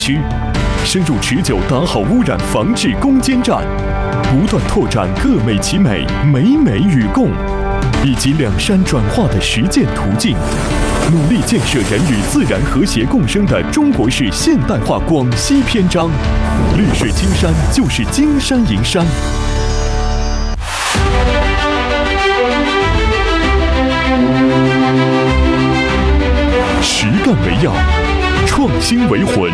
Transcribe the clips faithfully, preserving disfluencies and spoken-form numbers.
区，深入持久打好污染防治攻坚战，不断拓展各美其美、美美与共以及两山转化的实践途径，努力建设人与自然和谐共生的中国式现代化广西篇章。绿水青山就是金山银山。实干为要，创新为魂。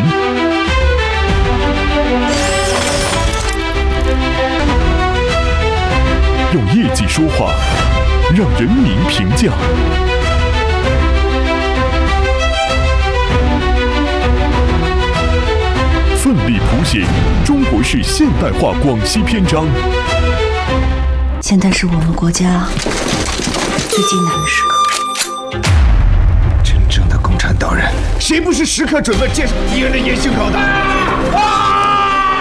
用业绩说话，让人民评价。奋力谱写中国式现代化广西篇章。 现在是我们国家最艰难的时刻。 真正的共产党人，谁不是时刻准备接受敌人的野性拷打？啊！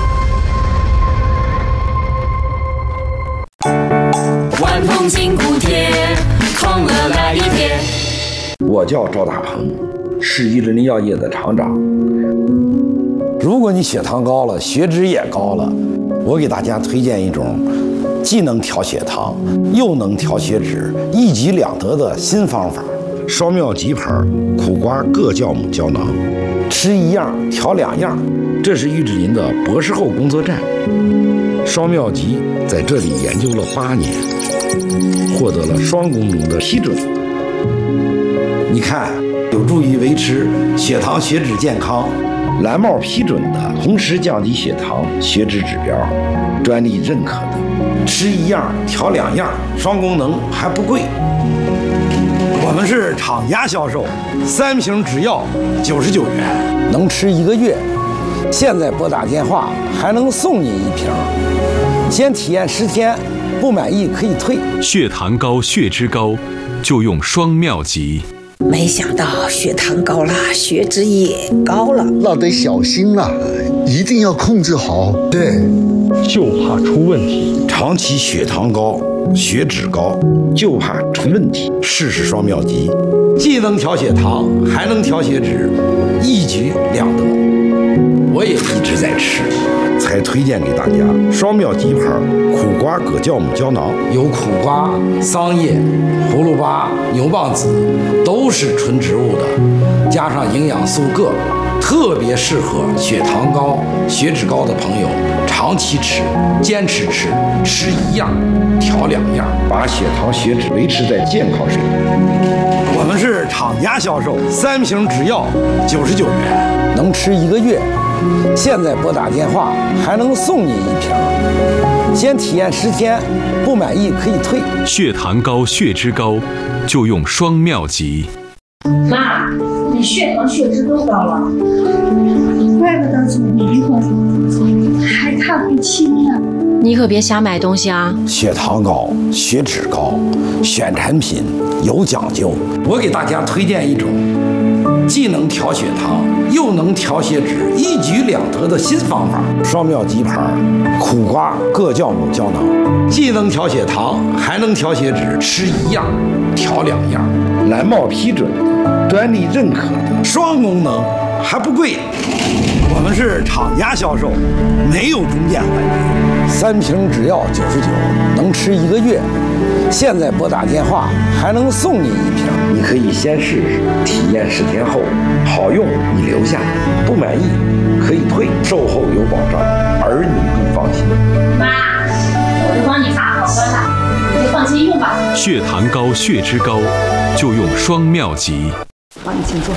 万通金库贴，同乐来一贴。 我叫赵大鹏，是伊林药业的厂长。如果你血糖高了，血脂也高了，我给大家推荐一种既能调血糖又能调血脂，一举两得的新方法——双妙吉牌苦瓜各酵母胶囊，吃一样调两样。这是玉志林的博士后工作站。双妙吉在这里研究了八年，获得了双功能的批准。你看，有助于维持血糖血脂健康。蓝帽批准的，同时降低血糖血脂指标，专利认可的，吃一样调两样，双功能还不贵。我们是厂家销售，三瓶只要九十九元，能吃一个月。现在拨打电话还能送你一瓶，先体验十天，不满意可以退。 血糖高、血脂高，就用双妙吉。 没想到血糖高了，血脂也高了， 那得小心了，一定要控制好。对， 就怕出问题。 长期血糖高、血脂高，就怕出问题。试试双妙吉，既能调血糖，还能调血脂，一举两得。我也一直在吃，才推荐给大家双妙吉牌苦瓜葛酵母胶囊，有苦瓜、桑叶、葫芦巴、牛蒡子，都是纯植物的，加上营养素铬，特别适合血糖高、血脂高的朋友长期吃，坚持吃，吃一样调两样，把血糖血脂维持在健康水平。我们是厂家销售，三瓶只要九十九元，能吃一个月。现在拨打电话还能送你一瓶，先体验十天，不满意可以退。 血糖高、血脂高，就用双妙吉。 妈，你血糖血脂都高了，怪不得总迷糊，还看不清呢。 你可别瞎买东西啊！ 血糖高、血脂高，选产品有讲究。我给大家推荐一种既能调血糖又能调血脂，一举两得的新方法——双妙吉牌苦瓜各酵母胶囊，既能调血糖，还能调血脂，吃一样调两样，蓝帽批准的，专利认可的，双功能还不贵。我们是厂家销售，没有中间环节，三瓶只要九十九，能吃一个月。现在拨打电话还能送你一瓶，你可以先试试，体验十天后好用你留下，不满意可以退，售后有保障，儿女更放心。 妈，我都帮你查好了啦，你就放心用吧。 血糖高、血脂高，就用双妙吉。 好，你请坐。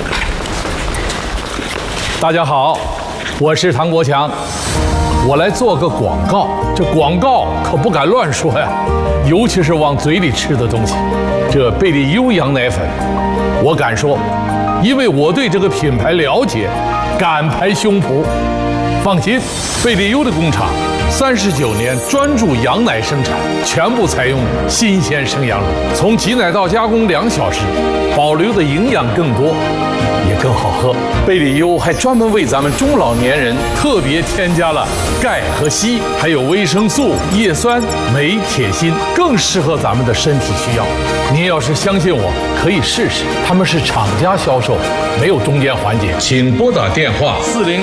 大家好，我是唐国强，我来做个广告。这广告可不敢乱说呀，尤其是往嘴里吃的东西。这贝利优羊奶粉，我敢说，因为我对这个品牌了解，敢拍胸脯。放心，贝利优的工厂三十九年专注羊奶生产，全部采用新鲜生羊乳，从挤奶到加工两小时，保留的营养更多，也更好喝。贝里优还专门为咱们中老年人特别添加了钙和硒，还有维生素、叶酸、镁、铁、锌，更适合咱们的身体需要。您要是相信我，可以试试，他们是厂家销售，没有中间环节。请拨打电话四零。